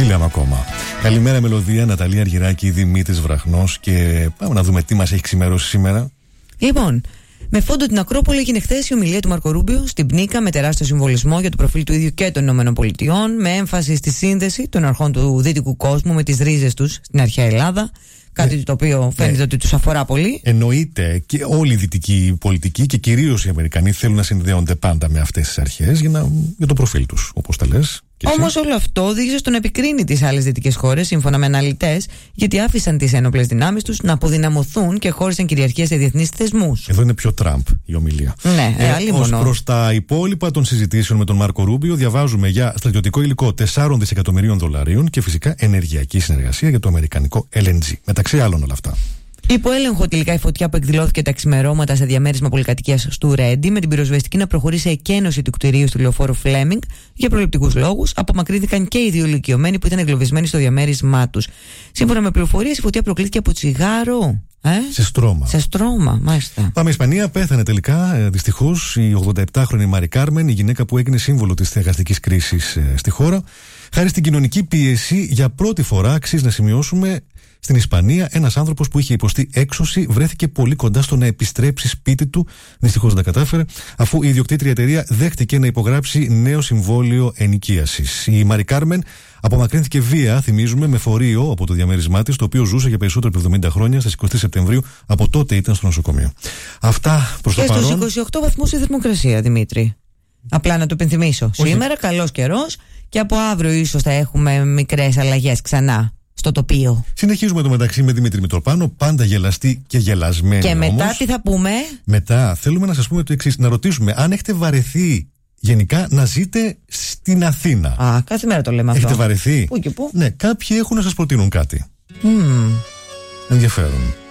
Φίλαμε ακόμα. Καλημέρα, Μελωδία, Ναταλία Αργυράκη, Δημήτρης Βραχνός. Και πάμε να δούμε τι μας έχει ξημερώσει σήμερα. Λοιπόν, με φόντο την Ακρόπολη έγινε χθες η ομιλία του Μάρκο Ρούμπιο στην Πνίκα με τεράστιο συμβολισμό για το προφίλ του ίδιου και των ΗΠΑ, με έμφαση στη σύνδεση των αρχών του δυτικού κόσμου με τις ρίζες τους στην αρχαία Ελλάδα. Κάτι το οποίο φαίνεται ότι τους αφορά πολύ. Εννοείται, και όλη η δυτική πολιτική και κυρίως οι Αμερικανοί θέλουν να συνδέονται πάντα με αυτές τις αρχές για το προφίλ τους, όπως τα λες. Όμως όλο αυτό οδήγησε στο να επικρίνει τις άλλες δυτικές χώρες, σύμφωνα με αναλυτές, γιατί άφησαν τις ένοπλες δυνάμεις τους να αποδυναμωθούν και χώρισαν κυριαρχία σε διεθνείς θεσμούς. Εδώ είναι πιο Τραμπ η ομιλία. Ναι, ως προς τα υπόλοιπα των συζητήσεων με τον Μάρκο Ρούμπιο, διαβάζουμε για στρατιωτικό υλικό 4 δισεκατομμυρίων δολαρίων και φυσικά ενεργειακή συνεργασία για το αμερικανικό LNG. Μεταξύ άλλων όλα αυτά. Υπό έλεγχο τελικά η φωτιά που εκδηλώθηκε τα ξημερώματα σε διαμέρισμα πολυκατοικίας του Ρέντι, με την πυροσβεστική να προχωρεί σε εκένωση του κτηρίου του λεωφόρου Φλέμινγκ για προληπτικούς λόγους. Απομακρύνθηκαν και οι δύο ηλικιωμένοι που ήταν εγκλωβισμένοι στο διαμέρισμά τους. Σύμφωνα με πληροφορίες, η φωτιά προκλήθηκε από τσιγάρο. Σε στρώμα, μάλιστα. Πάμε Ισπανία. Πέθανε τελικά, δυστυχώς, η 87χρονη Μάρι Κάρμεν, η γυναίκα που έγινε σύμβολο της στεγαστικής κρίσης στη χώρα. Χάρη στην κοινωνική πίεση, για πρώτη φορά, αξίζει να σημειώσουμε, στην Ισπανία, ένας άνθρωπος που είχε υποστεί έξωση βρέθηκε πολύ κοντά στο να επιστρέψει σπίτι του. Δυστυχώς δεν τα κατάφερε, αφού η ιδιοκτήτρια εταιρεία δέχτηκε να υπογράψει νέο συμβόλαιο ενοικίασης. Η Μάρι Κάρμεν απομακρύνθηκε βία, θυμίζουμε, με φορείο από το διαμέρισμά της, το οποίο ζούσε για περισσότερο από 70 χρόνια. Στις 20 Σεπτεμβρίου, από τότε ήταν στο νοσοκομείο. Αυτά προς το παρόν. Και στους 28 βαθμούς η θερμοκρασία, Δημήτρη. Απλά να το υπενθυμίσω. Σήμερα καλός καιρός και από αύριο ίσως θα έχουμε μικρές αλλαγές ξανά στο τοπίο. Συνεχίζουμε το μεταξύ με Δημήτρη Μητροπάνο, πάντα γελαστή και γελασμένη. Και μετά όμως, τι θα πούμε? Μετά θέλουμε να σας πούμε το εξής: να ρωτήσουμε αν έχετε βαρεθεί γενικά να ζείτε στην Αθήνα. Κάθε μέρα το λέμε αυτό. Έχετε βαρεθεί? Πού και πού? Ναι, κάποιοι έχουν να σας προτείνουν κάτι. Ενδιαφέρον.